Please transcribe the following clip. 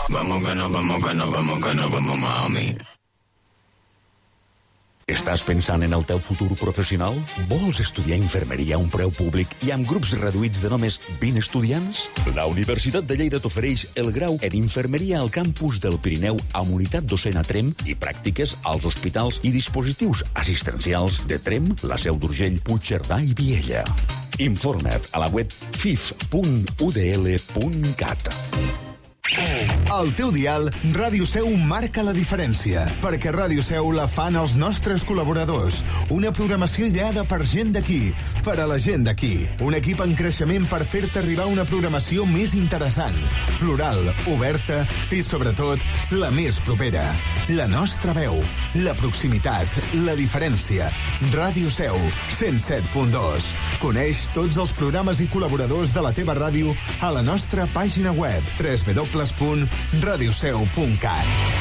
Vamos que no, vamos que no, vamos que no, vamos, mami. Estàs pensant en el teu futur professional? Vols estudiar infermeria a un preu públic i amb grups reduïts de només 20 estudiants? La Universitat de Lleida t'ofereix el grau en infermeria al campus del Pirineu amb unitat docent a Tremp i pràctiques als hospitals i dispositius assistencials de Tremp, la Seu d'Urgell, Puigcerdà i Viella. Informa't a la web fif.udl.cat. Al teu dial, Ràdio Seu marca la diferència, perquè Ràdio Seu la fan els nostres col·laboradors. Una programació ideada per gent d'aquí, per a la gent d'aquí. Un equip en creixement per fer-te arribar una programació més interessant, plural, oberta i, sobretot, la més propera. La nostra veu, la proximitat, la diferència. Ràdio Seu, 107.2. Coneix tots els programes i col·laboradors de la teva ràdio a la nostra pàgina web www.radioseu.cat.